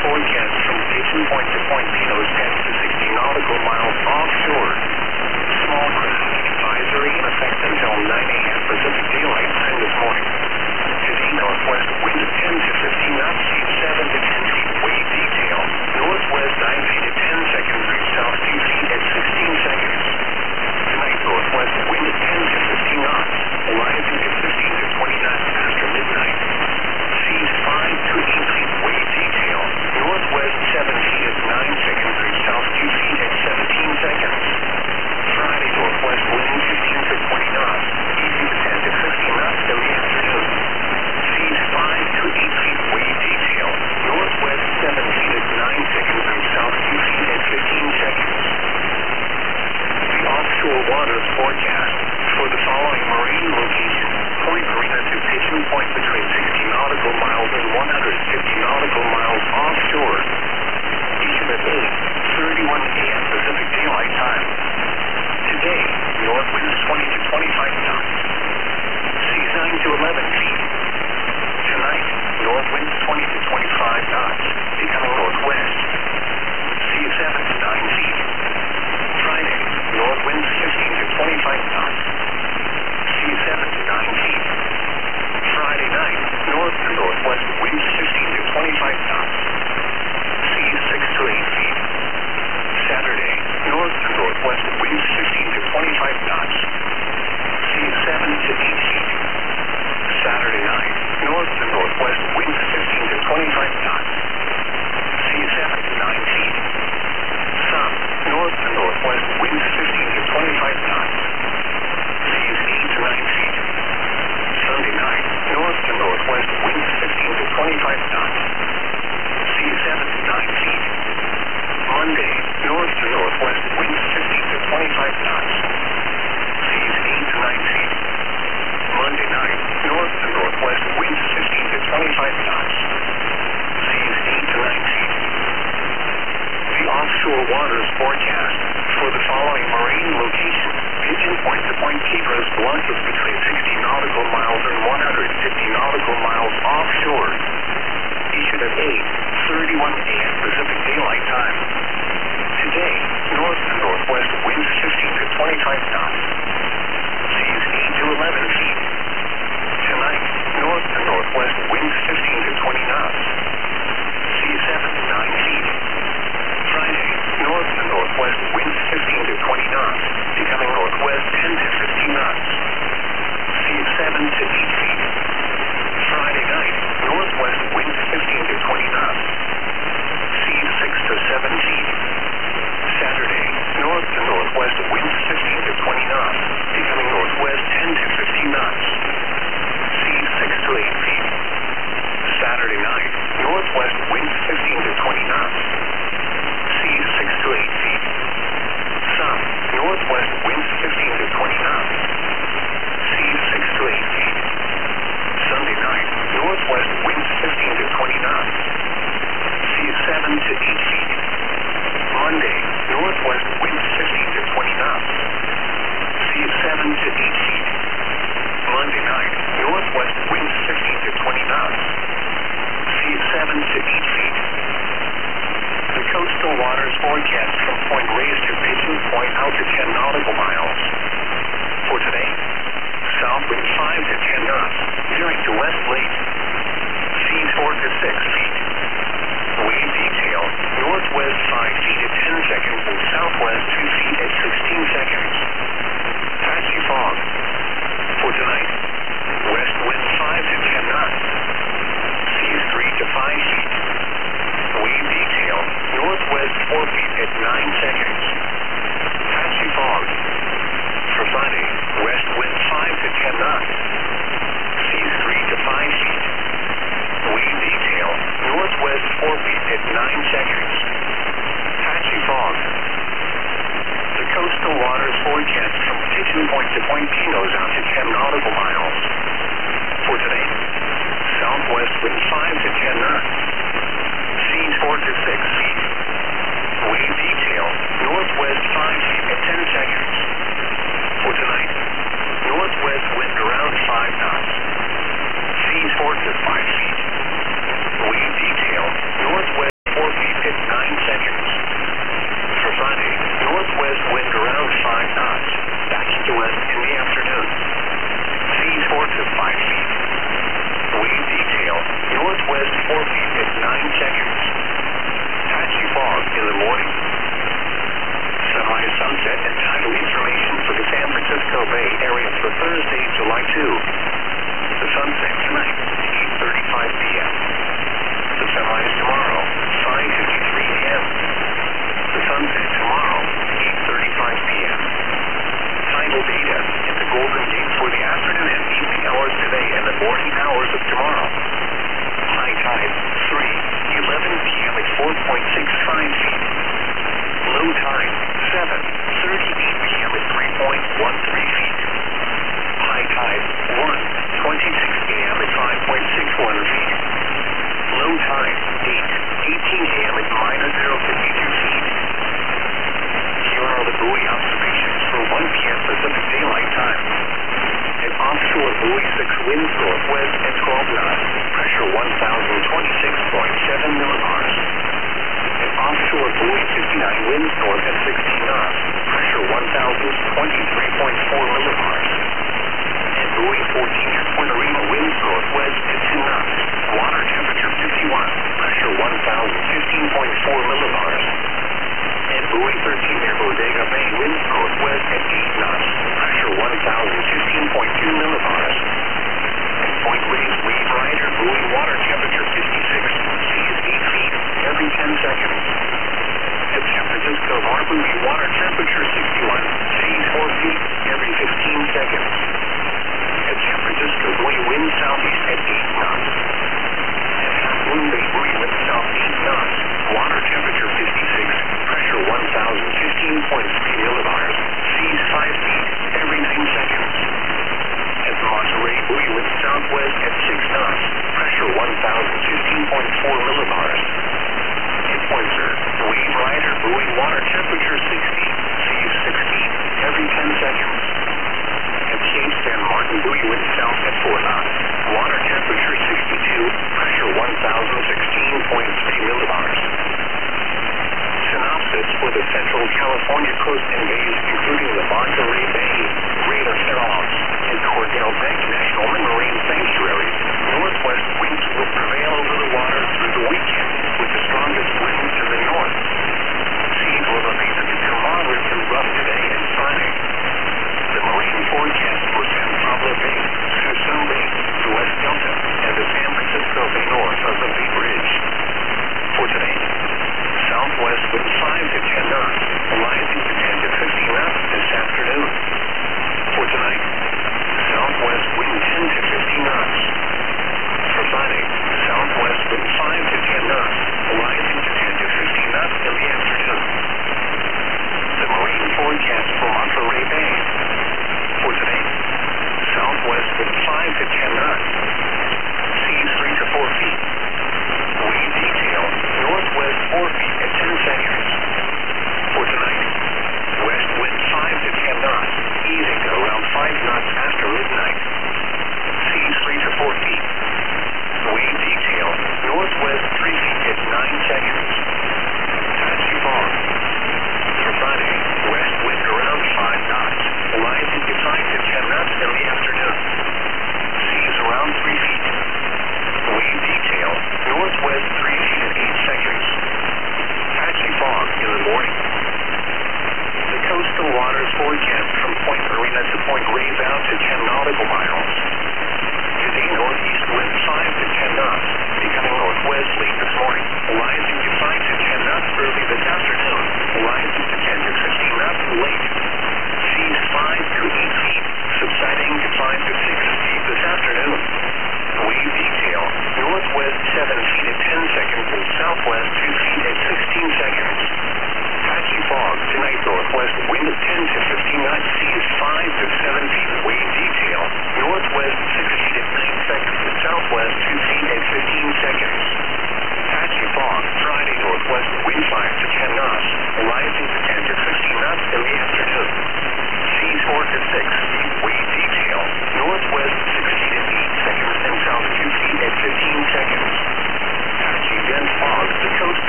forecast from Pigeon Point to Point Pinos, 10 to 60 nautical miles offshore. Small craft advisory in effect until 9 a.m. Pacific Daylight Time this morning. Today, northwest winds 10 to 15 knots, 7 to 10 feet. Wave detail, northwest 9 feet at 10 seconds, reach south 2 feet at 16 seconds. Tonight, northwest wind 10 to 15 knots, rising to 15 to 20 knots after midnight. Seas 5 to 8 feet. Wave detail, northwest 7 feet at 9 seconds, reach south 2 feet at 17 seconds. Friday, northwest wind 15 to 20 knots, easy to 10 to 15 knots in the afternoon. Seas 5 to 8 feet. Wave detail, northwest 7 feet at 9 seconds, reach south 2 feet at 15 seconds. The offshore waters forecast for the following marine location: Point Marina to Pigeon Point between 60 nautical miles and 150 nautical miles offshore. Eastern at 8:31 a.m. Pacific Daylight Time. Today, north winds 20 to 25 knots. Seas 9 to 11 feet. Tonight, north winds 20 to 25 knots, becoming northwest. Seas 7 to 9 feet. Friday, north winds 15 to 25 knots. Seas 7 to 9 feet. Friday night, north to northwest winds 15 to 25 knots. Seas 6 to 8 feet. Saturday, north to northwest winds 15 to 25 knots. Seas 7 to 8 feet. Saturday night, north to northwest winds 15 to 25 knots. Seas 7 to 9 feet. Sun, north to northwest winds 15 to 25 knots. Seas 8 to 9 feet. Sunday night, north to northwest winds 15 to 25 knots. Seas 7 to 9 feet. Monday, north to northwest winds 15 to 25 knots. Seas 8 to 9 feet. Monday night, north to northwest winds 15 to 25 knots. Seas 8 to 9 feet. The offshore waters forecast for the following marine location: Pigeon Point to Point Keypers, blunt is between 60 nautical miles and 150 nautical miles offshore. Eastern at 8:31 a.m. Pacific Daylight Time. Today, north to northwest winds 15 to 25 knots. Seas 8 to 11 feet. Tonight, north to northwest winds 15 to 20 knots. Seas 7 to 9 feet. Friday, north to northwest winds 15 to 20 knots, becoming northwest 10 to 15 knots. Seas 7 to 8 feet. Friday night, northwest winds 15 to 20 knots. Seas 6 to 7 feet. Saturday, north to northwest winds 15 to 20 knots, becoming northwest 10 to 15 knots. Seas 6 to 8 feet. Saturday night, northwest winds 15 to 20 knots. Seas 6 to 8 feet. Sun, northwest winds 15 to 20 knots. Seas 6 to 8 feet. Sunday night, northwest winds 15 to 20 knots. Seas 7 to 8 feet. Monday, northwest winds 15 to 20 knots. Seas 7 to 8 feet. Monday night, northwest winds 15 to 20 knots. Seas 7 to 8 feet. The coastal waters forecast from Point Reyes to Pigeon Point out to 10 nautical miles. For today, south wind 5 to 10 knots, veering to west late. Seas 4 to 6 feet. Wave detail, northwest 5 feet at 10 seconds and southwest 2 feet at 16 seconds. Patchy fog. For tonight, west wind 5 to 10 knots. Seas 3 to 5 feet. Wave detail, northwest 4 feet at 9 seconds. Patchy fog. For Friday, west wind 5 to 10 knots. Seas 3 to 5 feet. Wave detail, winds north at 16 knots. Pressure 1,023.4 millibars. At buoy 14 near Puerto Rico, winds northwest at 10 knots. Water temperature 51. Pressure 1,015.4 millibars. At buoy 13 near Bodega Bay, winds northwest at 8 knots. Pressure 1,015.2 millibars. At Point Reyes, wave rider, buoy water temperature 56. Seas 8 feet every 10 seconds. At San Francisco Harbor, buoy water temperature 61. Seas 4 feet every 15 seconds. At San Francisco, buoy wind southeast at 8 knots. At Half Moon Bay, buoy wind south 8 knots. Water temperature 56. Pressure 1,015.3 millibars. Seas 5 feet every 9 seconds. At Monterey, buoy wind southwest at 6 knots. Pressure 1,015.4 millibars. At Pointer, wave rider, buoy water temperature 60. Seas 16 every 10 seconds. At Cape San Martin, buoy wind south at 4 knots. Water temperature 62. Pressure 1,016.3 millibars. Synopsis for the Central California coast and bays, including the Monterey Bay, Greater Cerros, and Cordell Bank National Marine Sanctuaries. Northwest winds will prevail over the water through the weekend.